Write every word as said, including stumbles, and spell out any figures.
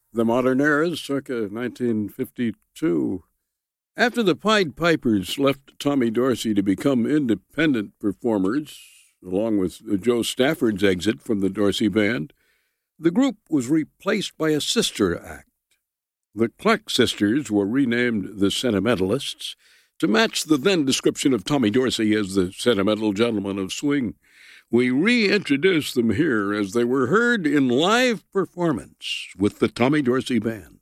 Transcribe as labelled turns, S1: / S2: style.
S1: The Modern Eras, circa nineteen fifty-two. After the Pied Pipers left Tommy Dorsey to become independent performers, along with Joe Stafford's exit from the Dorsey Band, the group was replaced by a sister act. The Clark sisters were renamed the Sentimentalists to match the then description of Tommy Dorsey as the sentimental gentleman of swing. We reintroduce them here as they were heard in live performance with the Tommy Dorsey Band.